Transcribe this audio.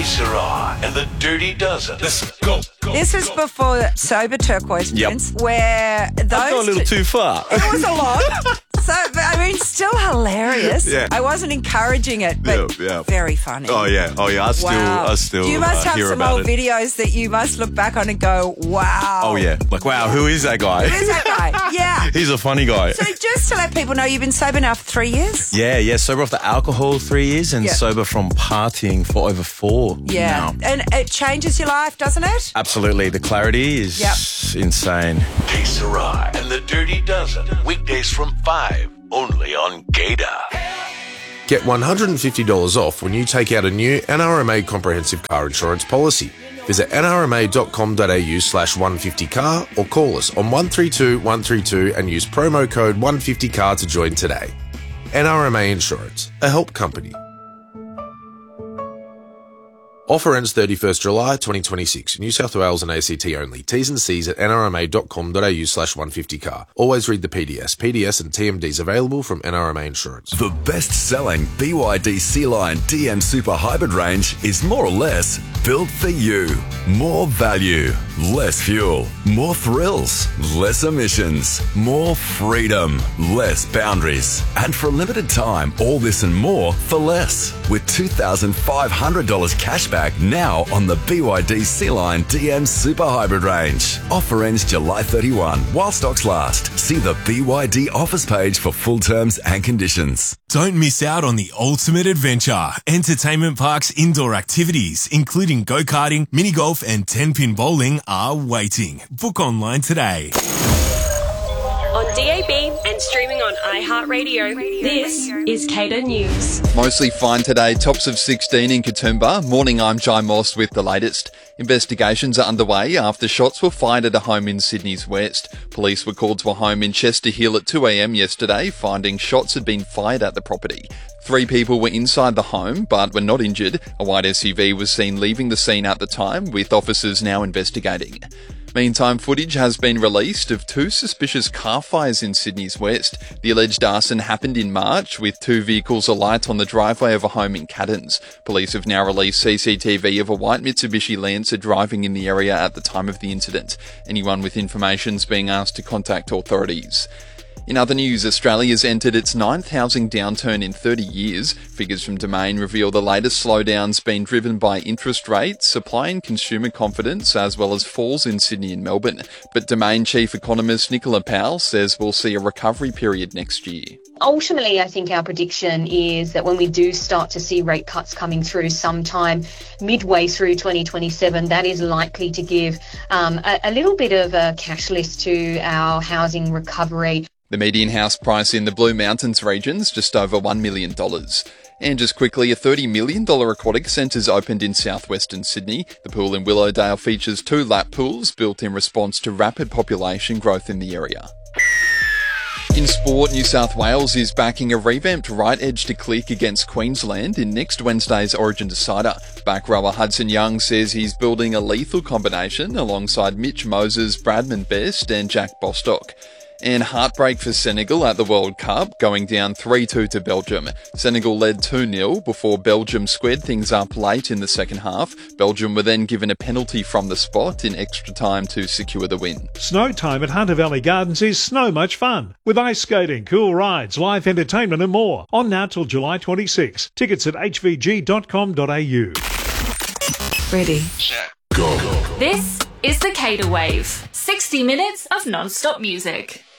Que Sera and the Dirty Dozen. Let's go. This is before Sober Turquoise Prince, where those... I've gone a little too far. It was a lot. So, I mean, still hilarious. Yeah. I wasn't encouraging it, but very funny. Oh, yeah. I still You must have hear some about old videos that you must look back on and go, wow. Oh, yeah. Like, wow, who is that guy? Who is that guy? Yeah. He's a funny guy. So just to let people know, you've been sober now for 3 years? Yeah. Sober off the alcohol 3 years and sober from partying for over 4 now. And it changes your life, doesn't it? Absolutely. The clarity is insane. Que Sera and the Dirty Dozen. Weekdays from 5, only on Gator. Get $150 off when you take out a new NRMA comprehensive car insurance policy. Visit nrma.com.au/150car or call us on 132 132 and use promo code 150car to join today. NRMA Insurance, a help company. Offer ends 31st July 2026. New South Wales and ACT only. T's and C's at nrma.com.au/150car. Always read the PDS. PDS and TMDs available from NRMA Insurance. The best-selling BYD Sea-Line DM Super Hybrid range is more or less built for you. More value, less fuel, more thrills, less emissions, more freedom, less boundaries. And for a limited time, all this and more for less. With $2,500 cashback now on the BYD Sea-Line DM Super Hybrid range. Offer ends July 31 while stocks last. See the BYD offers page for full terms and conditions. Don't miss out on the ultimate adventure. Entertainment Park's indoor activities, including go-karting, mini golf and 10-pin bowling, are waiting. Book online today. On DAB and streaming on iHeartRadio, this is Cater News. Mostly fine today, tops of 16 in Katoomba. Morning, I'm Jai Moss with the latest. Investigations are underway after shots were fired at a home in Sydney's west. Police were called to a home in Chester Hill at 2 a.m. yesterday, finding shots had been fired at the property. 3 people were inside the home, but were not injured. A white SUV was seen leaving the scene at the time, with officers now investigating. Meantime, footage has been released of 2 suspicious car fires in Sydney's west. The alleged arson happened in March, with 2 vehicles alight on the driveway of a home in Caddons. Police have now released CCTV of a white Mitsubishi Lancer driving in the area at the time of the incident. Anyone with information is being asked to contact authorities. In other news, Australia's entered its 9th housing downturn in 30 years. Figures from Domain reveal the latest slowdowns being driven by interest rates, supply and consumer confidence, as well as falls in Sydney and Melbourne. But Domain chief economist Nicola Powell says we'll see a recovery period next year. Ultimately, I think our prediction is that when we do start to see rate cuts coming through sometime midway through 2027, that is likely to give a little bit of a cash list to our housing recovery. The median house price in the Blue Mountains region is just over $1 million. And just quickly, a $30 million aquatic centre's opened in southwestern Sydney. The pool in Willowdale features 2 lap pools built in response to rapid population growth in the area. In sport, New South Wales is backing a revamped right edge to click against Queensland in next Wednesday's Origin decider. Back rower Hudson Young says he's building a lethal combination alongside Mitch Moses, Bradman Best and Jack Bostock. And heartbreak for Senegal at the World Cup, going down 3-2 to Belgium. Senegal led 2-0 before Belgium squared things up late in the second half. Belgium were then given a penalty from the spot in extra time to secure the win. Snow time at Hunter Valley Gardens is so much fun. With ice skating, cool rides, live entertainment and more. On now till July 26. Tickets at hvg.com.au. Ready. Go. This is the Cater Wave. 60 minutes of non-stop music.